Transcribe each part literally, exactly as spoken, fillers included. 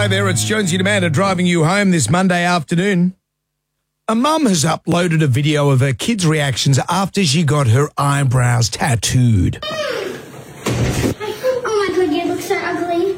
Hello there, it's Jonesy and Amanda driving you home this Monday afternoon. A mum has uploaded a video of her kids' reactions after she got her eyebrows tattooed. Oh my god, you look so ugly.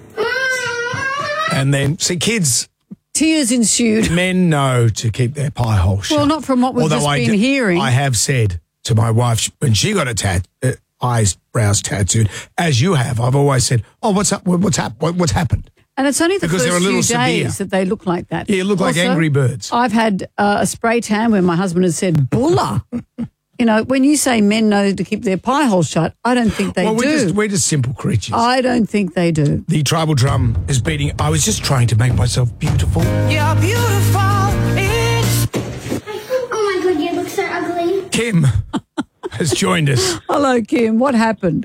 And then, see, kids, Tears ensued. men know to keep their pie hole shut. Well, not from what we've Although just I been d- hearing. I have said to my wife when she got a tat, uh, eyebrows tattooed, as you have, I've always said, oh, what's up? What's hap- what, What's happened? And it's only the Because first they're a little few days severe. that they look like that. Yeah, you look like Also, Angry Birds. I've had uh, a spray tan where my husband has said, bulla. You know, when you say men know to keep their pie hole shut, I don't think they well, do. we're just, we're just simple creatures. I don't think they do. The tribal drum is beating. I was just trying to make myself beautiful. You're beautiful. It's Oh my god, you look so ugly. Kim has joined us. Hello, Kim. What happened?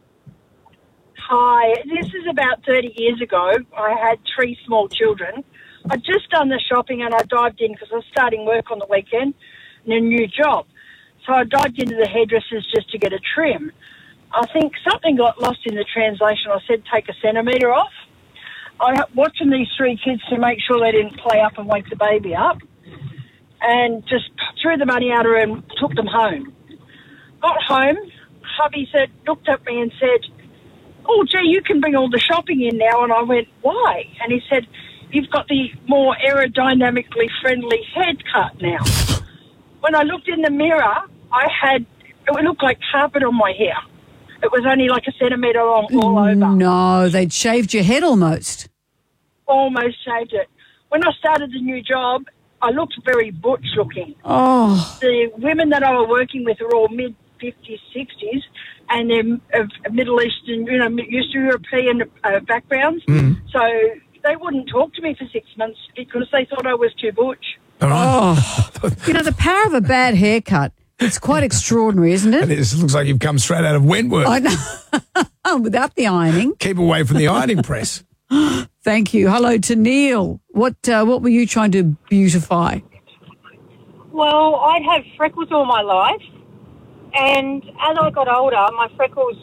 Hi, this is about thirty years ago. I had three small children. I'd just done the shopping and I dived in because I was starting work on the weekend in a new job. So I dived into the hairdressers just to get a trim. I think something got lost in the translation. I said take a centimetre off. I was watching these three kids to make sure they didn't play up and wake the baby up, and just threw the money at her and took them home. Got home, hubby said, looked at me and said, oh, gee, you can bring all the shopping in now. And I went, why? And he said, you've got the more aerodynamically friendly head cut now. When I looked in the mirror, I had, it looked like carpet on my hair. It was only like a centimetre long all over. No, they'd shaved your head almost. Almost shaved it. When I started the new job, I looked very butch looking. Oh, The women that I were working with are all mid-fifties, sixties, and they're of Middle Eastern, you know, East European uh, backgrounds. Mm. So they wouldn't talk to me for six months because they thought I was too butch. All right. oh. You know, the power of a bad haircut, it's quite extraordinary, isn't And it? it looks like you've come straight out of Wentworth. I know. Without the ironing. Keep away from the ironing press. Thank you. Hello to Neil. What uh, what were you trying to beautify? Well, I'd have freckles all my life, and as I got older, my freckles